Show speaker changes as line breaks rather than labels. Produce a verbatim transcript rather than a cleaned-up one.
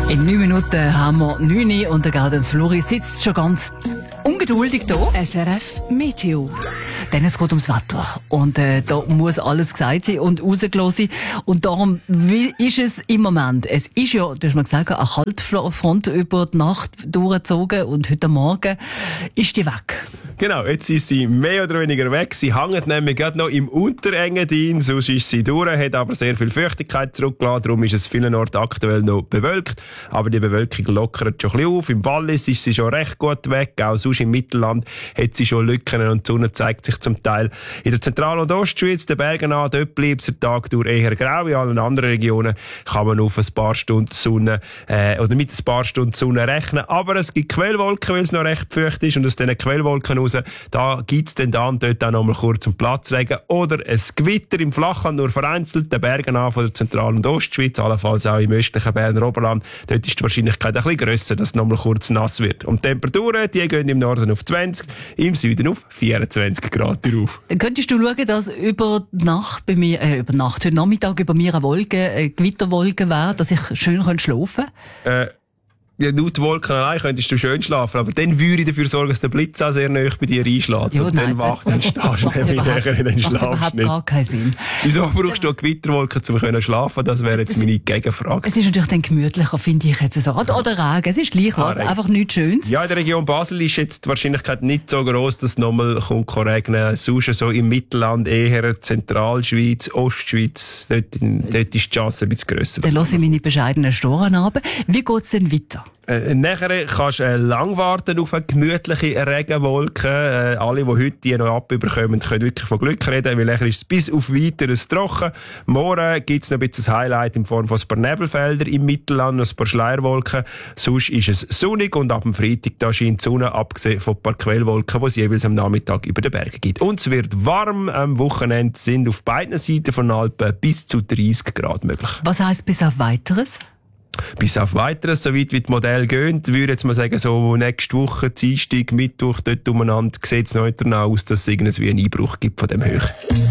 In neun Minuten haben wir neun Uhr und der Gardens Flori sitzt schon ganz ungeduldig da.
S R F Meteo.
Denn es geht ums Wetter. Und äh, da muss alles gesagt sein und rausgelassen sein. Und darum, wie ist es im Moment? Es ist ja, du hast mal gesagt, eine Kaltfront über die Nacht durchgezogen und heute Morgen ist die weg.
Genau, jetzt ist sie mehr oder weniger weg. Sie hängt nämlich gerade noch im Unterengadin, sonst ist sie durch, hat aber sehr viel Feuchtigkeit zurückgelassen, darum ist es vielen Orten aktuell noch bewölkt. Aber die Bewölkung lockert schon ein bisschen auf. Im Wallis ist sie schon recht gut weg, auch sonst im Mittelland hat sie schon Lücken und die Sonne zeigt sich zum Teil. In der Zentral- und Ostschweiz, den Bergen an, dort bleibt es der Tag durch eher grau. In allen anderen Regionen kann man auf ein paar Stunden Sonne, äh, oder mit ein paar Stunden Sonne rechnen. Aber es gibt Quellwolken, weil es noch recht feucht ist, und aus diesen Quellwolken raus, da gibt's dann da und dort auch noch mal kurz einen Platzregen oder ein Gewitter im Flachland, nur vereinzelt, den Bergen an von der Zentral- und Ostschweiz, allenfalls auch im östlichen Berner Oberland. Dort ist die Wahrscheinlichkeit ein bisschen grösser, dass es noch mal kurz nass wird. Und die Temperaturen, die gehen im Norden auf zwanzig, im Süden auf vierundzwanzig Grad drauf.
Dann könntest du schauen, dass über die Nacht bei mir, äh, über Nacht, heute Nachmittag über mir eine Wolke, eine Gewitterwolke wäre, dass ich schön schlafen könnte?
Äh, Ja, nur die Wolken allein könntest du schön schlafen, aber dann würde ich dafür sorgen, dass der Blitz auch sehr nahe bei dir einschlägt.
Ja,
und
nein,
dann wacht,
das-
dann stehst du nämlich
überhaupt-
nachher in den
macht
Schlaf
überhaupt
nicht.
gar keinen Sinn.
Wieso brauchst du eine Gewitterwolke, um können schlafen? Das wäre jetzt
Es-
meine Gegenfrage.
Es ist natürlich dann gemütlicher, finde ich jetzt so. Oder, oder Regen, es ist gleich was,
Ah, Regen.
einfach nichts Schönes.
Ja, in der Region Basel ist jetzt die Wahrscheinlichkeit nicht so gross, dass es nochmal kommt regnen. Sonst so im Mittelland eher Zentralschweiz, Ostschweiz, dort, in, dort ist die Chance ein bisschen grösser.
Dann lasse ich meine bescheidenen Storen runter. Wie geht's denn weiter?
Äh, nachher kannst du äh, lang warten auf eine gemütliche Regenwolke. Äh, alle, die heute die noch abbekommen, können wirklich von Glück reden, weil nachher ist es bis auf Weiteres trocken. Morgen gibt es noch ein bisschen ein Highlight in Form von ein paar Nebelfelder im Mittelland, noch ein paar Schleierwolken. Sonst ist es sonnig und ab dem Freitag da scheint die Sonne, abgesehen von ein paar Quellwolken, die es jeweils am Nachmittag über den Bergen gibt. Und es wird warm. Am Wochenende sind auf beiden Seiten von den Alpen bis zu dreißig Grad möglich.
Was heisst bis auf Weiteres?
Bis auf Weiteres, soweit wie die Modelle gehen, würde jetzt mal sagen, so nächste Woche, Dienstag, Mittwoch, dort umeinander, sieht es noch aus, dass es irgendwie einen Einbruch gibt von dem Höch.